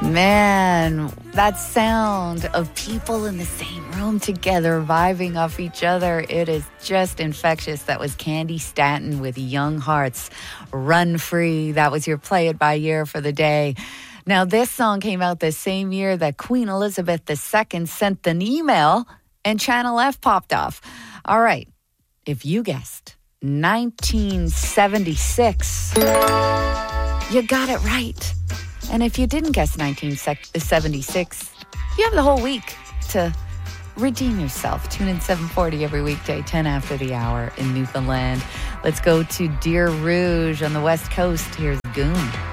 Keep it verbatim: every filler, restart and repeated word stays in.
Man, that sound of people in the same room together, vibing off each other, it is just infectious. That was Candy Stanton with Young Hearts, Run Free. That was your Play It By Year for the day. Now, this song came out the same year that Queen Elizabeth the Second sent an email and Channel F popped off. All right, if you guessed nineteen seventy-six, you got it right. And if you didn't guess nineteen seventy-six, you have the whole week to redeem yourself. Tune in seven forty every weekday, ten after the hour in Newfoundland. Let's go to Deer Rouge on the West Coast. Here's Goon.